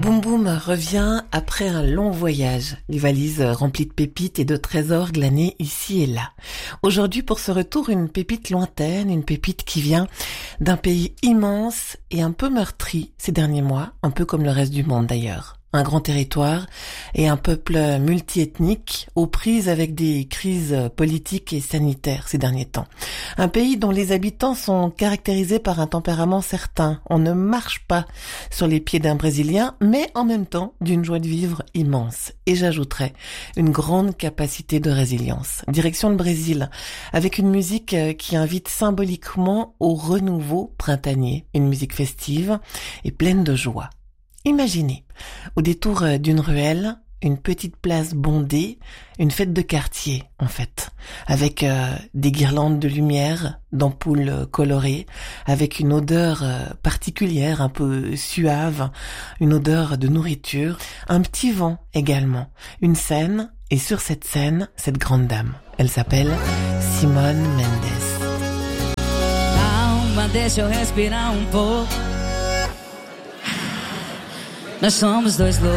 Boum Boum revient après un long voyage, les valises remplies de pépites et de trésors glanés ici et là. Aujourd'hui, pour ce retour, une pépite lointaine, une pépite qui vient d'un pays immense et un peu meurtri ces derniers mois, un peu comme le reste du monde d'ailleurs. Un grand territoire et un peuple multiethnique aux prises avec des crises politiques et sanitaires ces derniers temps. Un pays dont les habitants sont caractérisés par un tempérament certain. On ne marche pas sur les pieds d'un Brésilien, mais en même temps d'une joie de vivre immense. Et j'ajouterais une grande capacité de résilience. Direction le Brésil, avec une musique qui invite symboliquement au renouveau printanier. Une musique festive et pleine de joie. Imaginez, au détour d'une ruelle, une petite place bondée, une fête de quartier en fait, avec des guirlandes de lumière, d'ampoules colorées, avec une odeur particulière, un peu suave, une odeur de nourriture, un petit vent également, une scène, et sur cette scène, cette grande dame. Elle s'appelle Simone Mendes. Calma, deixa eu respirar pouco. Nós somos dois loucos.